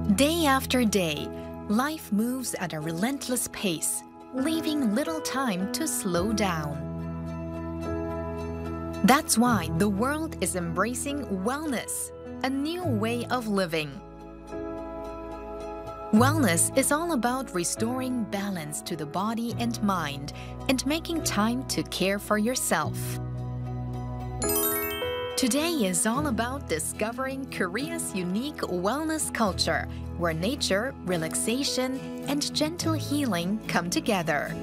Day after day, life moves at a relentless pace, leaving little time to slow down. That's why the world is embracing wellness, a new way of living. Wellness is all about restoring balance to the body and mind and making time to care for yourself. Today is all about discovering Korea's unique wellness culture, where nature, relaxation, and gentle healing come together.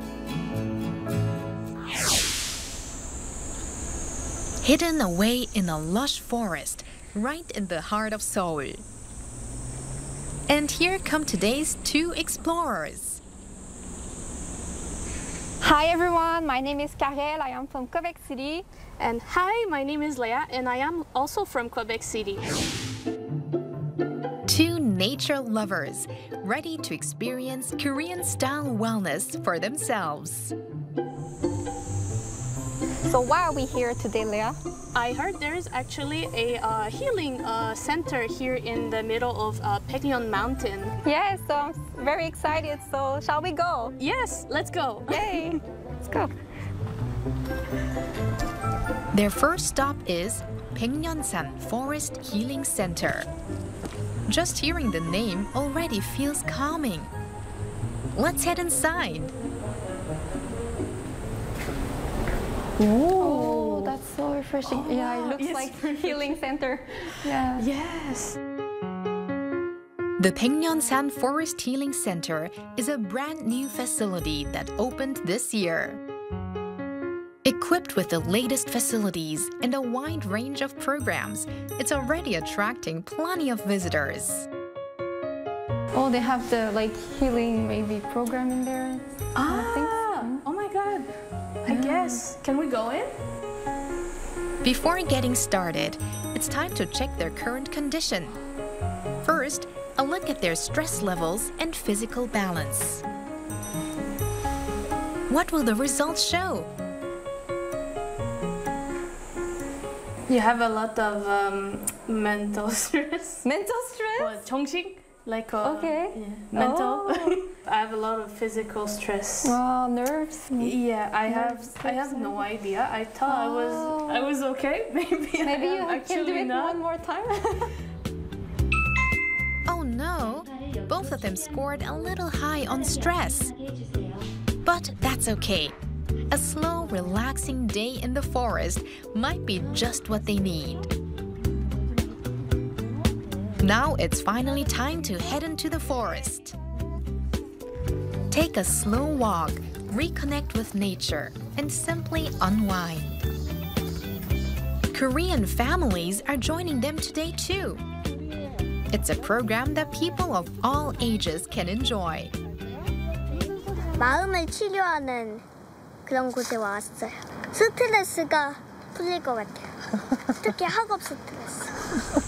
Hidden away in a lush forest, right in the heart of Seoul. And here come today's two explorers. Hi everyone, my name is Karel, I am from Quebec City. And hi, my name is Leah and I am also from Quebec City. Two nature lovers, ready to experience Korean-style wellness for themselves. So why are we here today, Leah? I heard there is actually a healing center here in the middle of Baekneon Mountain. Yes, so I'm very excited, so shall we go? Yes, let's go. Yay, let's go. Their first stop is Baekneonsan Forest Healing Center. Just hearing the name already feels calming. Let's head inside. Oh, that's so refreshing. Oh, yeah, it looks yes, like healing center. Yeah. Yes. The Baekneonsan Forest Healing Center is a brand new facility that opened this year. Equipped with the latest facilities and a wide range of programs, it's already attracting plenty of visitors. Oh, they have the healing maybe program in there. Oh my God. I guess. Can we go in? Before getting started, it's time to check their current condition. First, a look at their stress levels and physical balance. What will the results show? You have a lot of mental stress. Mental stress? Well, 정신? Okay. Yeah, mental. Oh. I have a lot of physical stress. Oh, nerves? Yeah, I have no idea. I thought I was okay. Maybe you can do it not. one more time. Oh no! Both of them scored a little high on stress. But that's okay. A slow, relaxing day in the forest might be just what they need. Now it's finally time to head into the forest. Take a slow walk, reconnect with nature, and simply unwind. Korean families are joining them today too. It's a program that people of all ages can enjoy. 마음을 치료하는 그런 곳에 왔어요. 스트레스가 풀릴 것 같아요. 특히 학업 스트레스.